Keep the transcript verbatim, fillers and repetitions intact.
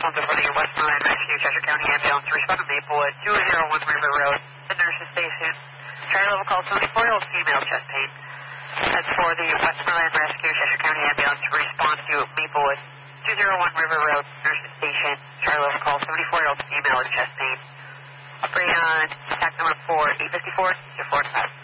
Response for the Westmoreland Rescue, Cheshire County Ambulance. Respond to Maplewood, two oh one River Road, the nurse's station. Charlie level call, twenty-four-year-old female, chest pain. That's for the Westmoreland Rescue, Cheshire County Ambulance. Respond to Maplewood, two oh one River Road, nurse's station. Charlie level call, seventy-four-year-old female with chest pain. Operating on attack number four, eight fifty-four, to four five.